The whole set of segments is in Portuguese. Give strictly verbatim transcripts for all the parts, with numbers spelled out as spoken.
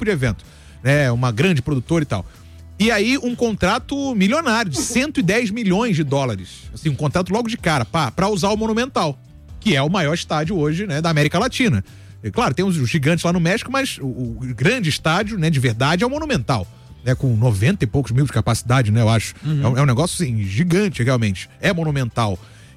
tipo de evento, né? Uma grande produtora e tal. E aí, um contrato milionário, de cento e dez milhões de dólares. Assim, um contrato logo de cara, pá, pra usar o Monumental, que é o maior estádio hoje, né, da América Latina. E, claro, tem os gigantes lá no México, mas o, o grande estádio, né, de verdade, é o Monumental, né, com noventa e poucos mil de capacidade, né, eu acho. Uhum. É, um, é um negócio, assim, gigante, realmente. É monumental.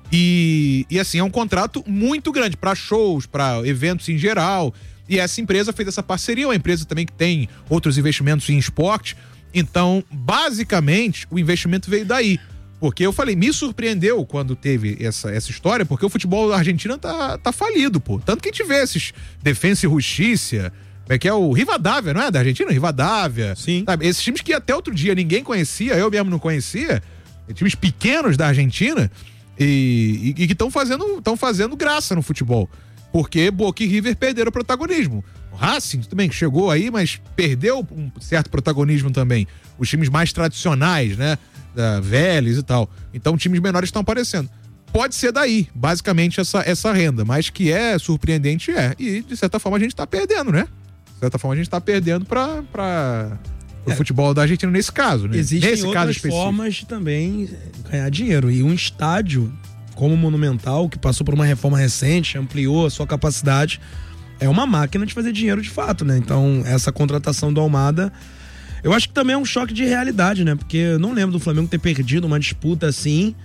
E, e assim, é um contrato muito grande para shows, para eventos em geral. E essa empresa fez essa parceria, uma empresa também que tem outros investimentos em esporte. Então, basicamente, o investimento veio daí. Porque eu falei, me surpreendeu quando teve essa, essa história, porque o futebol argentino tá, tá falido, pô. Tanto que a gente vê esses Defensa e Justiça, como é que é o Rivadavia, não é? Da Argentina? Rivadavia. Sim. Sabe? Esses times que até outro dia ninguém conhecia, eu mesmo não conhecia, times pequenos da Argentina, e, e, e que estão fazendo, tão fazendo graça no futebol. Porque Boca e River perderam o protagonismo. O Racing também que chegou aí, mas perdeu um certo protagonismo também. Os times mais tradicionais, né? Da Vélez e tal. Então times menores estão aparecendo. Pode ser daí, basicamente, essa, essa renda. Mas que é surpreendente, é. E, de certa forma, a gente tá perdendo, né? De certa forma, a gente tá perdendo pra, pra, pro é. futebol da Argentina nesse caso, né? Existem nesse outras caso específico. formas de também ganhar dinheiro. E um estádio como o Monumental, que passou por uma reforma recente, ampliou a sua capacidade, é uma máquina de fazer dinheiro de fato, né? Então, essa contratação do Almada, eu acho que também é um choque de realidade, né? Porque eu não lembro do Flamengo ter perdido uma disputa assim,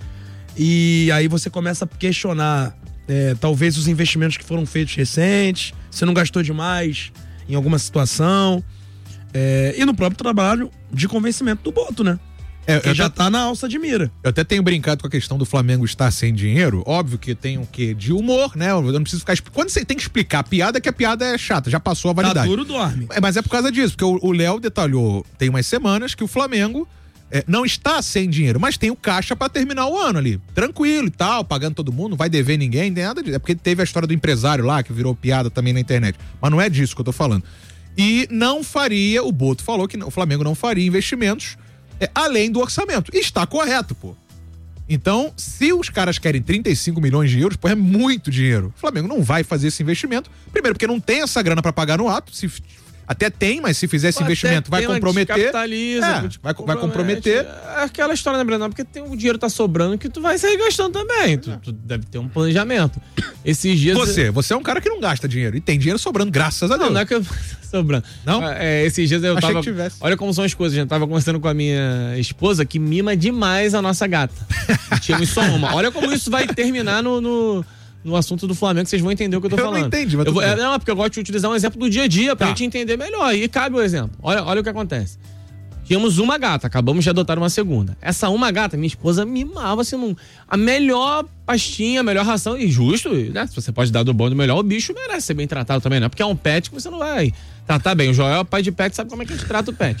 e aí você começa a questionar é, talvez os investimentos que foram feitos recentes, você não gastou demais em alguma situação, é, e no próprio trabalho de convencimento do Boto, né? É, que já até, tá na alça de mira. Eu até tenho brincado com a questão do Flamengo estar sem dinheiro. Óbvio que tem um quê de humor, né? Eu não preciso ficar... Quando você tem que explicar a piada, é que a piada é chata, já passou a validade. Tá duro, dorme. É, mas é por causa disso, porque o Léo detalhou tem umas semanas que o Flamengo é, não está sem dinheiro, mas tem o caixa pra terminar o ano ali. Tranquilo e tal, pagando todo mundo, não vai dever ninguém, nem nada disso. É porque teve a história do empresário lá, que virou piada também na internet. Mas não é disso que eu tô falando. E não faria, o Boto falou que o Flamengo não faria investimentos É, além do orçamento. E está correto, pô. Então, se os caras querem trinta e cinco milhões de euros, pô, é muito dinheiro. O Flamengo não vai fazer esse investimento. Primeiro, porque não tem essa grana pra pagar no ato. Se, até tem, mas se fizer esse Até investimento, vai comprometer. Capitaliza, é, vai, vai comprometer. É aquela história, né, Breno? Porque tem, o dinheiro tá sobrando que tu vai sair gastando também. Tu, tu deve ter um planejamento. Esses dias. Você, você é um cara que não gasta dinheiro. E tem dinheiro sobrando, graças a Deus. Não, não é que eu. Sobrando. Não? É, esses dias eu Achei tava. que tivesse. Olha como são as coisas. A gente tava conversando com a minha esposa que mima demais a nossa gata. Tínhamos só uma. Olha como isso vai terminar no. no... no assunto do Flamengo, vocês vão entender o que eu tô eu falando. Eu não entendi, mas eu vou, é, Não, porque eu gosto de utilizar um exemplo do dia a dia pra tá. gente entender melhor. E cabe o exemplo. Olha, olha o que acontece. Tínhamos uma gata, acabamos de adotar uma segunda. Essa uma gata, minha esposa mimava assim, um, a melhor pastinha, a melhor ração, e justo, né? Se você pode dar do bom e do melhor, o bicho merece ser bem tratado também, né? Porque é um pet que você não vai tratar bem. O Joel, pai de pet, sabe como é que a gente trata o pet.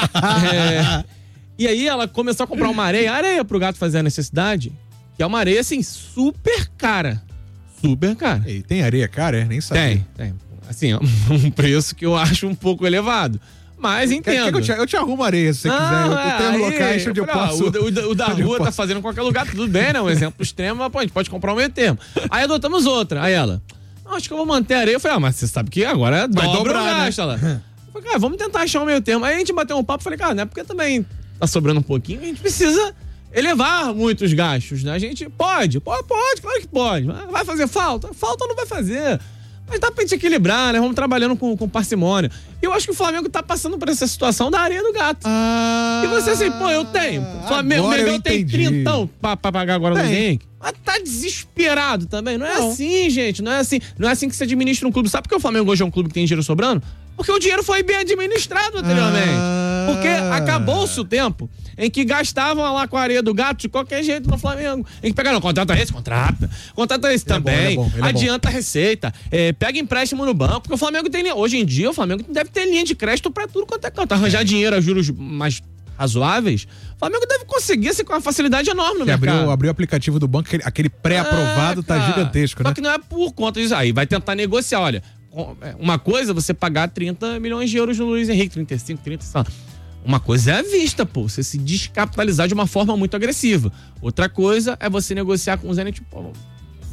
é, e aí ela começou a comprar uma areia, areia pro gato fazer a necessidade, que é uma areia, assim, super cara. Super cara. E tem areia cara, é? Nem sabia. Tem, tem. Assim, é um preço que eu acho um pouco elevado. Mas entendo. Quer, quer que eu, te, eu te arrumo areia se você não, quiser. Eu é, tenho aí, locais onde eu falei, posso... Ó, o, o, o da rua posso... tá fazendo em qualquer lugar, tudo bem, né? Um exemplo extremo, mas pô, a gente pode comprar um meio termo. Aí adotamos outra. Aí ela, acho que eu vou manter a areia. Eu falei, ah, mas você sabe que agora vai dobra dobrar, o gasto, né? Ela. Eu falei, cara, vamos tentar achar um meio termo. Aí a gente bateu um papo e falei, cara, não é porque também tá sobrando um pouquinho, a gente precisa elevar muitos gastos, né? A gente pode, pode, pode, claro que pode. Vai fazer falta? Falta não vai fazer. Mas dá pra gente equilibrar, né? Vamos trabalhando com, com parcimônia. E eu acho que o Flamengo tá passando por essa situação da areia do gato. Ah, e você assim, pô, eu tenho. O Flamengo Mengão tem trintão pra, pra pagar agora no Henrique. Mas tá desesperado também. Não é não. assim, gente. Não é assim. Não é assim que se administra um clube. Sabe por que o Flamengo hoje é um clube que tem dinheiro sobrando? Porque o dinheiro foi bem administrado anteriormente. Ah. Porque acabou-se o tempo em que gastavam lá com a areia do gato de qualquer jeito no Flamengo. Em que pegaram, contrata esse, contrata. Contrata esse ele também. É bom, é bom, adianta é a receita. É, pega empréstimo no banco. Porque o Flamengo tem... Hoje em dia, o Flamengo deve ter linha de crédito pra tudo quanto é canto. Arranjar dinheiro a juros mais razoáveis. O Flamengo deve conseguir assim, com uma facilidade enorme no que mercado. Abriu, abriu o aplicativo do banco, aquele, aquele pré-aprovado ah, tá gigantesco, Só né? que não é por conta disso aí. Vai tentar negociar, olha... Uma coisa é você pagar trinta milhões de euros no Luiz Henrique, trinta e cinco, trinta, sei lá. Uma coisa é à vista, pô. Você se descapitalizar de uma forma muito agressiva. Outra coisa é você negociar com o Zenit, pô,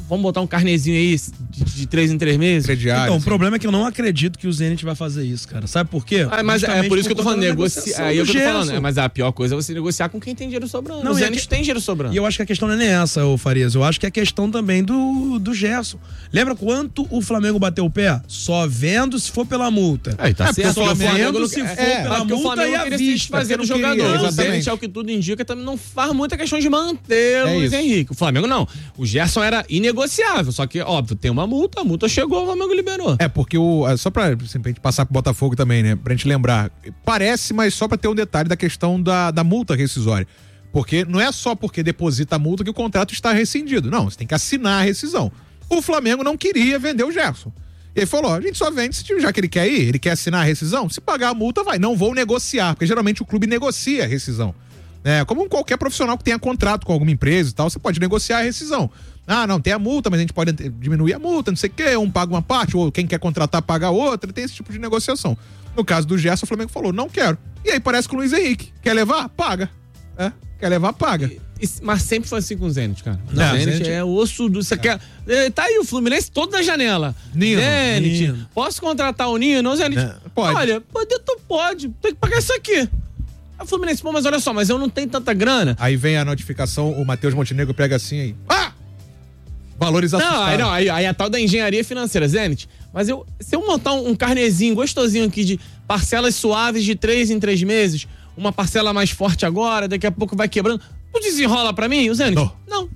vamos botar um carnezinho aí de, de três em três meses. Crediário, então, assim. o problema é que eu não acredito que o Zenit vai fazer isso, cara. Sabe por quê? Ah, mas Justamente é por isso que eu tô falando, negociar. Aí eu tô Gerson. falando, é, mas a pior coisa é você negociar com quem tem dinheiro sobrando. Não, o e Zenit que... tem dinheiro sobrando. E eu acho que a questão não é nem essa, ô Farias. Eu acho que é a questão também do, do Gerson. Lembra quanto o Flamengo bateu o pé? Só vendo se for pela multa. Aí tá é, certo. Só vendo se for é, pela multa multa o Flamengo e a vista. Fazer o jogador. Queria, o Zenit, é o que tudo indica, também não faz muita questão de manter o é Luiz Henrique. O Flamengo não. O Gerson era inegociável, só que, óbvio, tem uma multa, a multa chegou, o Flamengo liberou. É, porque o. Só pra simplesmente passar pro Botafogo também, né? Pra gente lembrar. Parece, mas só pra ter um detalhe da questão da, da multa rescisória. Porque não é só porque deposita a multa que o contrato está rescindido. Não, você tem que assinar a rescisão. O Flamengo não queria vender o Gerson. E ele falou: a gente só vende, já que ele quer ir, ele quer assinar a rescisão, se pagar a multa, vai. Não vou negociar, porque geralmente o clube negocia a rescisão. É, como qualquer profissional que tenha contrato com alguma empresa e tal, você pode negociar a rescisão. Ah, não, tem a multa, mas a gente pode diminuir a multa, não sei o quê, um paga uma parte, ou quem quer contratar paga a outra, tem esse tipo de negociação. No caso do Gerson, o Flamengo falou: não quero. E aí parece que o Luiz Henrique quer levar? Paga. É, quer levar? Paga. Mas sempre foi assim com o Zenit, cara. Não, o Zenit Zenit é osso do... Você quer... Tá aí o Fluminense todo na janela. Nino. Zenit, Nino. posso contratar o Nino? O Zenit, É, pode. Olha, poder tu pode. Tem que pagar isso aqui. Aí o Fluminense, pô, mas olha só, mas eu não tenho tanta grana. Aí vem a notificação, o Matheus Montenegro pega assim aí. Ah! Valores assustados. Não, aí, não aí, aí a tal da engenharia financeira, Zenit. Mas eu, se eu montar um, um carnezinho gostosinho aqui de parcelas suaves de três em três meses, uma parcela mais forte agora, daqui a pouco vai quebrando, tu desenrola pra mim, o Zenit? Não. Não.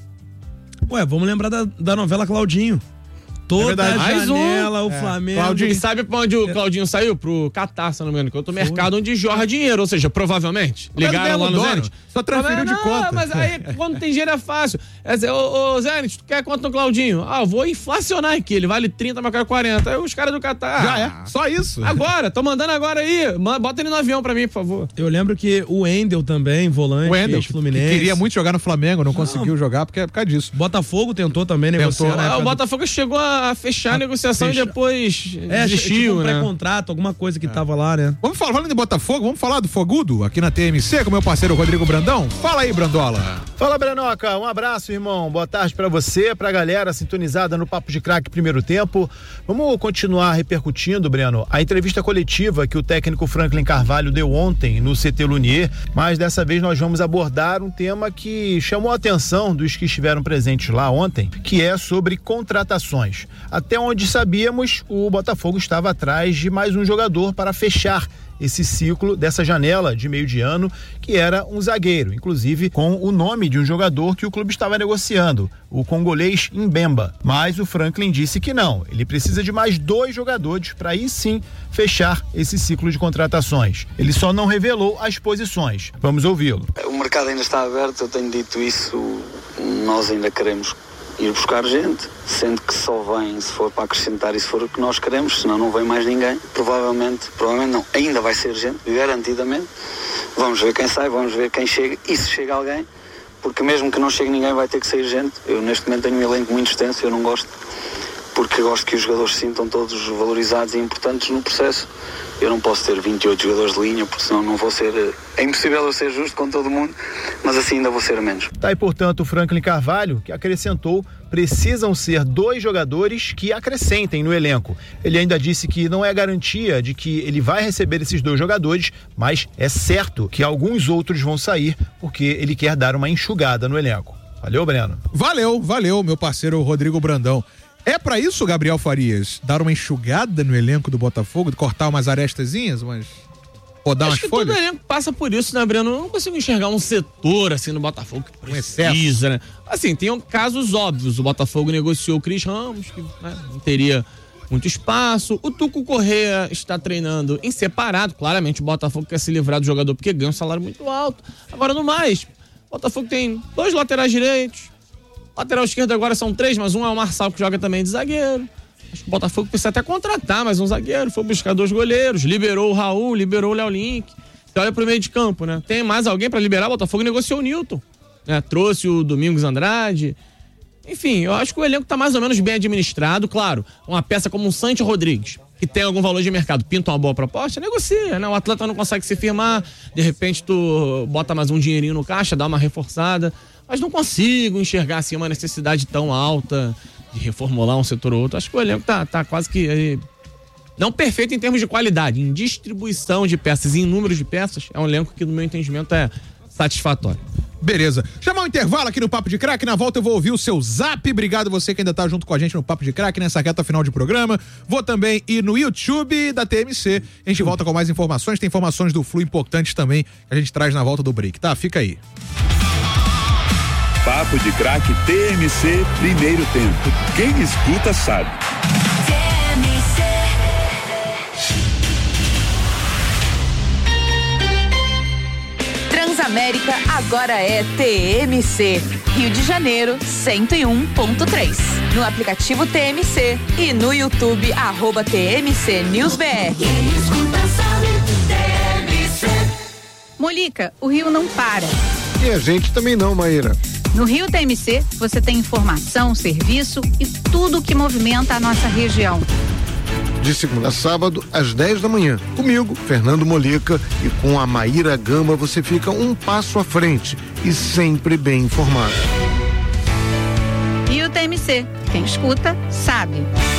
Ué, vamos lembrar da, da novela Claudinho. Toda É verdade. a Mais um. janela, o É. Flamengo... Claudinho, e sabe pra onde o Claudinho saiu? Pro Catar, se não me engano, que é outro mercado onde jorra dinheiro, ou seja, provavelmente. Ligaram lá no dono, Zenit. só transferiu de não, conta. Mas aí, quando tem dinheiro é fácil. É assim, ô, ô Zenit, tu quer quanto no Claudinho? Ah, eu vou inflacionar aqui, ele vale trinta, mas eu quero quarenta. Aí os caras do Catar... Já é, só isso. Agora, tô mandando agora aí. Bota ele no avião pra mim, por favor. Eu lembro que o Wendel também, volante, O Wendel, que Fluminense. queria muito jogar no Flamengo, não, não conseguiu jogar porque é por causa disso. Botafogo tentou também negociar. Tentou. na Ah, época o do- Botafogo chegou a fechar a negociação fecha- e depois É, desistiu, tipo um né? pré-contrato, alguma coisa que tava lá, né? Vamos falar, falando de Botafogo, vamos falar do Fogudo aqui na T M C com meu parceiro Rodrigo Brandão? Fala aí, Brandola. Fala, Brenoca, um abraço, irmão. Boa tarde pra você, pra galera sintonizada no Papo de Craque primeiro tempo. Vamos continuar repercutindo, Breno, a entrevista coletiva que o técnico Franklin Carvalho deu ontem no C T Lunier, mas dessa vez nós vamos abordar um tema que chamou a atenção dos que estiveram presentes lá ontem, que é sobre contratações. Até onde sabíamos, o Botafogo estava atrás de mais um jogador para fechar esse ciclo dessa janela de meio de ano, que era um zagueiro, inclusive com o nome de um jogador que o clube estava negociando, o congolês Mbemba. Mas o Franklin disse que não, ele precisa de mais dois jogadores para aí sim fechar esse ciclo de contratações. Ele só não revelou as posições. Vamos ouvi-lo. O mercado ainda está aberto, eu tenho dito isso, nós ainda queremos ir buscar gente, sendo que só vem se for para acrescentar e se for o que nós queremos, senão não vem mais ninguém. Provavelmente, provavelmente não, ainda vai ser gente, garantidamente. Vamos ver quem sai, vamos ver quem chega e se chega alguém, porque mesmo que não chegue ninguém vai ter que sair gente. Eu neste momento tenho um elenco muito extenso, eu não gosto, porque gosto que os jogadores se sintam todos valorizados e importantes no processo. Eu não posso ter vinte e oito jogadores de linha, porque senão não vou ser... É impossível eu ser justo com todo mundo, mas assim ainda vou ser menos. Tá aí, portanto, o Franklin Carvalho, que acrescentou, precisam ser dois jogadores que acrescentem no elenco. Ele ainda disse que não é garantia de que ele vai receber esses dois jogadores, mas é certo que alguns outros vão sair, porque ele quer dar uma enxugada no elenco. Valeu, Breno? Valeu, valeu, meu parceiro Rodrigo Brandão. É pra isso, Gabriel Farias? Dar uma enxugada no elenco do Botafogo, cortar umas arestazinhas, mas rodar Acho umas que folhas? todo elenco passa por isso, né, Breno? Eu não consigo enxergar um setor assim no Botafogo que precisa, excesso. né? Assim, tem casos óbvios. O Botafogo negociou o Cris Ramos, que né, não teria muito espaço. O Tuco Correa está treinando em separado. Claramente o Botafogo quer se livrar do jogador porque ganha um salário muito alto. Agora, no mais, o Botafogo tem dois laterais direitos. Lateral esquerdo agora são três, mas um é o Marçal, que joga também de zagueiro. Acho que o Botafogo precisa até contratar mais um zagueiro. Foi buscar dois goleiros, liberou o Raul, liberou o Léo Link. Você olha pro meio de campo, né? Tem mais alguém pra liberar? O Botafogo negociou o Newton, né? Trouxe o Domingos Andrade. Enfim, eu acho que o elenco tá mais ou menos bem administrado. Claro, uma peça como o Santi Rodrigues, que tem algum valor de mercado, pinta uma boa proposta, negocia, né? O atleta não consegue se firmar, de repente tu bota mais um dinheirinho no caixa, dá uma reforçada. mas não consigo enxergar assim uma necessidade tão alta de reformular um setor ou outro. Acho que o elenco tá, tá quase que eh, não perfeito em termos de qualidade, em distribuição de peças e em números de peças. É um elenco que, no meu entendimento, é satisfatório. Beleza. Chamar um intervalo aqui no Papo de Craque. Na volta eu vou ouvir o seu zap. Obrigado você que ainda tá junto com a gente no Papo de Craque nessa reta final de programa. Vou também ir no YouTube da T M C. A gente volta com mais informações. Tem informações do Flu importantes também que a gente traz na volta do break, tá? Fica aí. Papo de Craque T M C, primeiro tempo. Quem escuta sabe. Transamérica agora é T M C. Rio de Janeiro, cento e um ponto três. No aplicativo T M C e no YouTube, arroba T M C News B R. Molica, o Rio não para. E a gente também não, Maíra. No Rio T M C, você tem informação, serviço e tudo que movimenta a nossa região. De segunda a sábado, às dez da manhã. Comigo, Fernando Molica, e com a Maíra Gamba você fica um passo à frente e sempre bem informado. Rio T M C, quem escuta, sabe.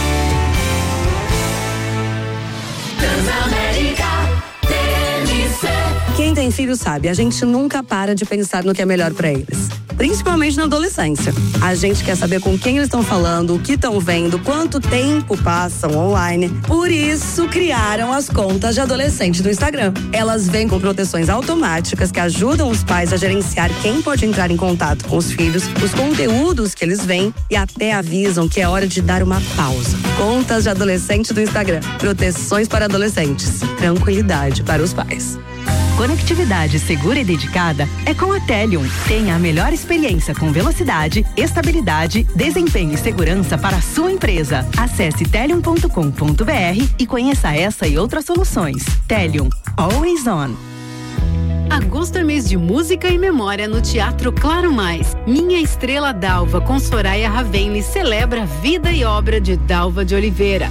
Quem tem filho sabe, a gente nunca para de pensar no que é melhor pra eles. Principalmente na adolescência. A gente quer saber com quem eles estão falando, o que estão vendo, quanto tempo passam online. Por isso, criaram as contas de adolescente do Instagram. Elas vêm com proteções automáticas que ajudam os pais a gerenciar quem pode entrar em contato com os filhos, os conteúdos que eles veem e até avisam que é hora de dar uma pausa. Contas de adolescente do Instagram. Proteções para adolescentes. Tranquilidade para os pais. Conectividade segura e dedicada é com a Telium. Tenha a melhor experiência com velocidade, estabilidade, desempenho e segurança para a sua empresa. Acesse telium ponto com ponto b r e conheça essa e outras soluções. Telium, always on. Agosto é mês de música e memória no Teatro Claro Mais. Minha Estrela Dalva com Soraya Ravenli celebra a vida e obra de Dalva de Oliveira.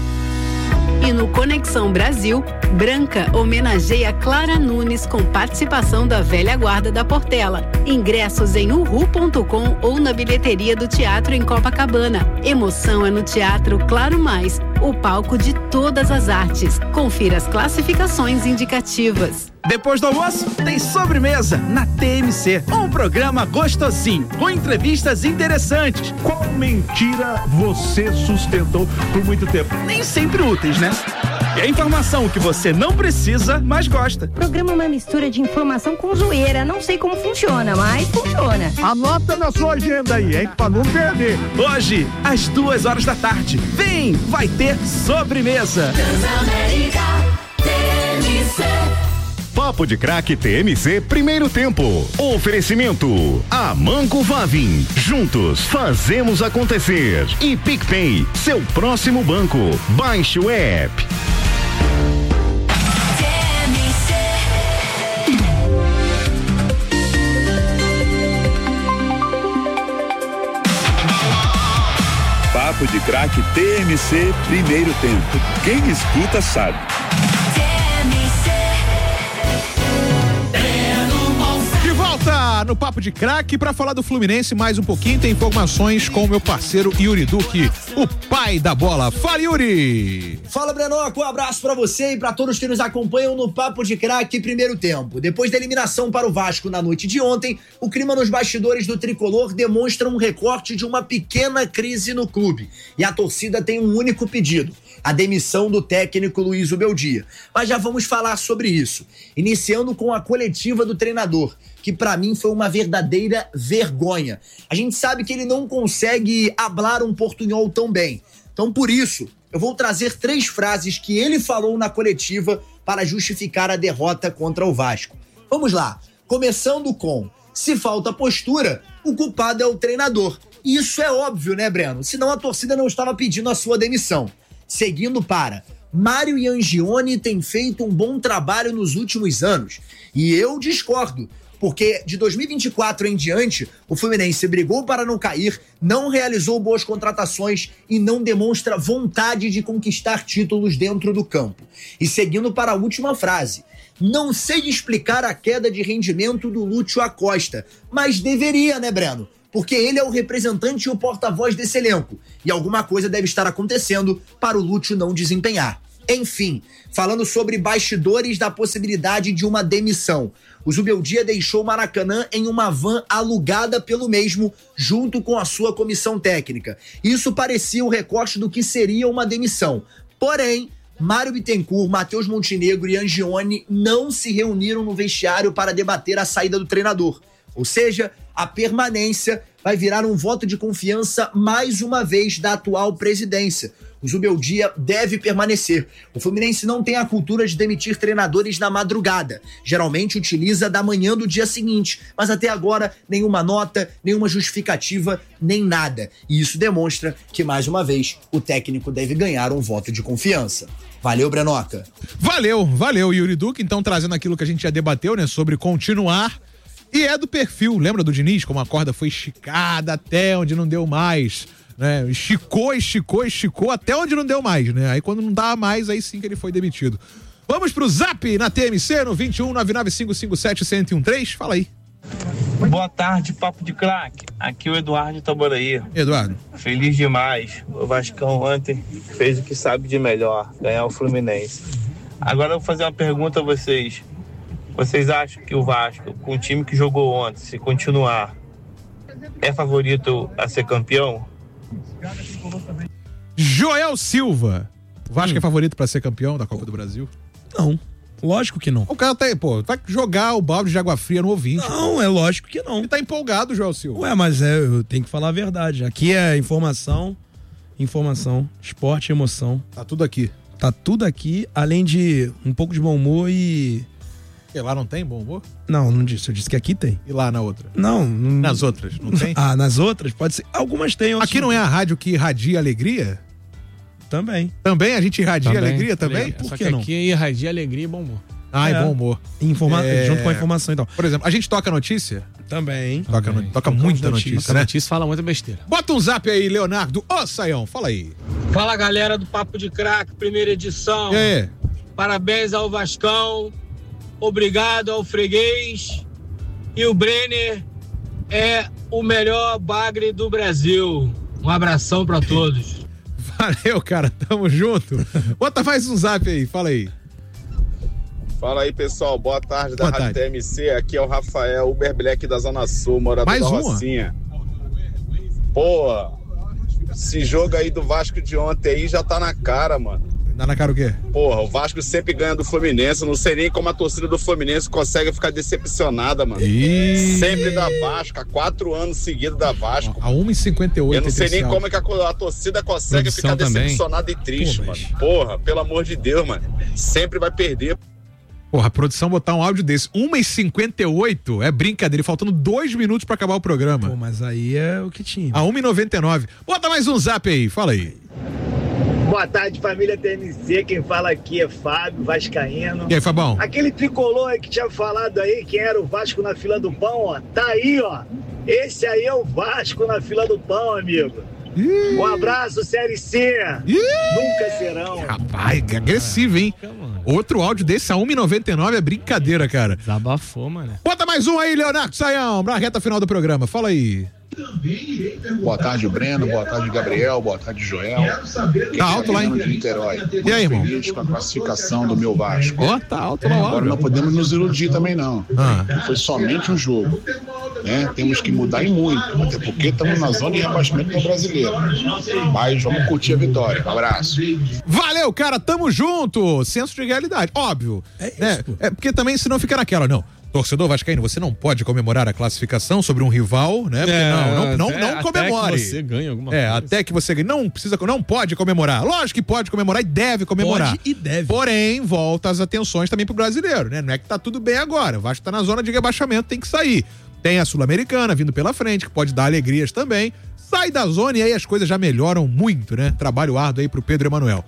E no Conexão Brasil, Branca homenageia Clara Nunes com participação da velha guarda da Portela. Ingressos em uhu ponto com ou na bilheteria do teatro em Copacabana. Emoção é no Teatro Claro Mais, o palco de todas as artes. Confira as classificações indicativas. Depois do almoço, tem sobremesa na T M C. Um programa gostosinho, com entrevistas interessantes. Qual mentira você sustentou por muito tempo? Nem sempre úteis, né? E a informação que você não precisa, mas gosta. O programa é uma mistura de informação com zoeira. Não sei como funciona, mas funciona. Anota na sua agenda aí, hein? Pra não perder. Hoje, às duas horas da tarde. Vem, vai ter sobremesa. Transamérica T M C. Papo de Craque T M C, primeiro tempo. Oferecimento Amanco Vavin. Juntos fazemos acontecer. E PicPay, seu próximo banco. Baixe o app. Papo de Craque T M C, primeiro tempo. Quem escuta sabe. Volta no Papo de Craque para falar do Fluminense mais um pouquinho. Tem informações com o meu parceiro Yuri Duque, o pai da bola. Fala, Yuri! Fala, Brenoco, um abraço para você e para todos que nos acompanham no Papo de Craque primeiro tempo. Depois da eliminação para o Vasco na noite de ontem, o clima nos bastidores do Tricolor demonstra um recorte de uma pequena crise no clube. E a torcida tem um único pedido: a demissão do técnico Luiz Ubeldia. Mas já vamos falar sobre isso. Iniciando com a coletiva do treinador, que pra mim foi uma verdadeira vergonha. A gente sabe que ele não consegue hablar um portunhol tão bem. Então, por isso, eu vou trazer três frases que ele falou na coletiva para justificar a derrota contra o Vasco. Vamos lá. Começando com: se falta postura, o culpado é o treinador. E isso é óbvio, né, Breno? Senão a torcida não estava pedindo a sua demissão. Seguindo para: Mário Iangione tem feito um bom trabalho nos últimos anos. E eu discordo, porque de dois mil e vinte e quatro em diante, o Fluminense brigou para não cair, não realizou boas contratações e não demonstra vontade de conquistar títulos dentro do campo. E seguindo para a última frase, não sei explicar a queda de rendimento do Lúcio Acosta, mas deveria, né, Breno? Porque ele é o representante e o porta-voz desse elenco, e alguma coisa deve estar acontecendo para o Lúcio não desempenhar. Enfim, falando sobre bastidores da possibilidade de uma demissão, o Zubeldia deixou o Maracanã em uma van alugada pelo mesmo, junto com a sua comissão técnica. Isso parecia o recorte do que seria uma demissão. Porém, Mário Bittencourt, Matheus Montenegro e Angione não se reuniram no vestiário para debater a saída do treinador. Ou seja, a permanência vai virar um voto de confiança mais uma vez da atual presidência. O Zubeldia deve permanecer. O Fluminense não tem a cultura de demitir treinadores na madrugada. Geralmente utiliza da manhã do dia seguinte, mas até agora nenhuma nota, nenhuma justificativa, nem nada. E isso demonstra que, mais uma vez, o técnico deve ganhar um voto de confiança. Valeu, Brenoca. Valeu, valeu, Yuri Duque. Então, trazendo aquilo que a gente já debateu, né, sobre continuar. E é do perfil, lembra do Diniz? Como a corda foi esticada até onde não deu mais, né? Esticou, esticou, esticou até onde não deu mais, né? Aí quando não dava mais, aí sim que ele foi demitido. Vamos pro Zap na T M C no vinte e um, nove nove cinco cinco sete, um zero um três. Fala aí. Boa tarde, Papo de Craque. Aqui é o Eduardo Itaboraí. Eduardo. Feliz demais. O Vascão ontem fez o que sabe de melhor, ganhar o Fluminense. Agora eu vou fazer uma pergunta a vocês. Vocês acham que o Vasco, com o time que jogou ontem, se continuar, é favorito a ser campeão? Joel Silva. O Vasco hum. é favorito pra ser campeão da Copa do Brasil? Não. Lógico que não. O cara tá aí, pô, vai jogar o balde de água fria no ouvinte. Não, pô. É lógico que não. Ele tá empolgado, Joel Silva. Ué, mas é, eu tenho que falar a verdade. Aqui é informação, informação, esporte e emoção. Tá tudo aqui. Tá tudo aqui, além de um pouco de bom humor e... E lá não tem bom humor? Não, não disse. Eu disse que aqui tem. E lá na outra? Não. não... Nas outras, não tem? Ah, nas outras? Pode ser. Algumas tem. Aqui não é a rádio que irradia alegria? Também. Também? A gente irradia também. Alegria também? Por Só que, que não? Aqui irradia alegria e bom humor. Ah, é. E bom humor. Informa... É... Junto com a informação, então. Por exemplo, a gente toca notícia? Também. Toca, também. No... toca muita notícia, notícia, né? né? Notícia fala muita besteira. Bota um zap aí, Leonardo. Ô, Saião, fala aí. Fala, galera do Papo de Craque, primeira edição. E aí? Parabéns ao Vascão. Obrigado ao freguês. E o Brenner é o melhor bagre do Brasil. Um abração pra todos. Valeu, cara. Tamo junto. Bota mais um zap aí. Fala aí. Fala aí, pessoal. Boa tarde da Boa Rádio tarde. T M C. Aqui é o Rafael Uber Black da Zona Sul, morador mais da uma? Rocinha. Pô, esse jogo aí do Vasco de ontem aí já tá na cara, mano. Dá na cara o quê? Porra, o Vasco sempre ganha do Fluminense. Não sei nem como a torcida do Fluminense consegue ficar decepcionada, mano. E... Sempre da Vasco, há quatro anos seguidos da Vasco. A uma e cinquenta e oito. Eu não sei nem como é que a, a torcida consegue Produção ficar também. decepcionada e triste, Pô, mano. Porra, pelo amor de Deus, mano. Sempre vai perder. Porra, a produção botar um áudio desse. uma e cinquenta e oito é brincadeira. Faltando dois minutos pra acabar o programa. Pô, mas aí é o que tinha. A uma e noventa e nove. Bota mais um zap aí. Fala aí. Boa tarde, família T M C. Quem fala aqui é Fábio, vascaíno. E aí, Fabão? Aquele tricolor aí que tinha falado aí, quem era o Vasco na fila do pão, ó. Tá aí, ó. Esse aí é o Vasco na fila do pão, amigo. Ih. Um abraço, Série C. Ih. Nunca serão. Rapaz, que agressivo, hein? Outro áudio desse a uma e noventa e nove é brincadeira, cara. Desabafou, mano. Bota mais um aí, Leonardo Saião, na reta final do programa. Fala aí. Boa tarde, Breno. Boa tarde, Gabriel. Boa tarde, Joel. Tá alto lá, hein? De Niterói. E aí, irmão? Feliz com a classificação do meu Vasco. Ó, tá alto lá. Agora não podemos nos iludir também, não. Ah. Foi somente um jogo. Né? Temos que mudar e muito, até porque estamos na zona de rebaixamento do brasileiro. Mas vamos curtir a vitória. Um abraço. Valeu, cara. Tamo junto. Senso de realidade. Óbvio. É, né? É porque também senão fica naquela, não. Torcedor vascaíno, você não pode comemorar a classificação sobre um rival, né? Porque É, não, não, não, até- não até comemore. que você ganhe alguma É, coisa. até que você ganhe. Não precisa, não pode comemorar. Lógico que pode comemorar e deve comemorar. Pode e deve. Porém, volta as atenções também pro brasileiro, né? Não é que tá tudo bem agora. O Vasco tá na zona de rebaixamento, tem que sair. Tem a Sul-Americana vindo pela frente, que pode dar alegrias também. Sai da zona e aí as coisas já melhoram muito, né? Trabalho árduo aí pro Pedro Emanuel.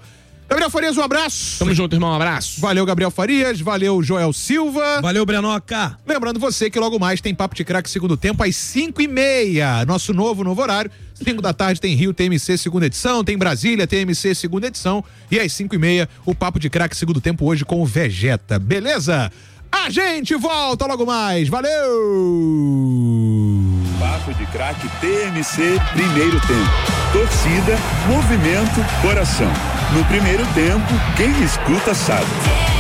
Gabriel Farias, um abraço. Tamo junto, irmão, um abraço. Valeu, Gabriel Farias, valeu, Joel Silva. Valeu, Brenoca. Lembrando você que logo mais tem Papo de Craque segundo tempo às cinco e meia. Nosso novo, novo horário. cinco da tarde tem Rio T M C segunda edição, tem Brasília T M C segunda edição e às cinco e meia o Papo de Craque segundo tempo hoje com o Vegeta, beleza? A gente volta logo mais, valeu! Papo de Craque T M C primeiro tempo. Torcida, movimento, coração. No primeiro tempo, quem escuta sabe.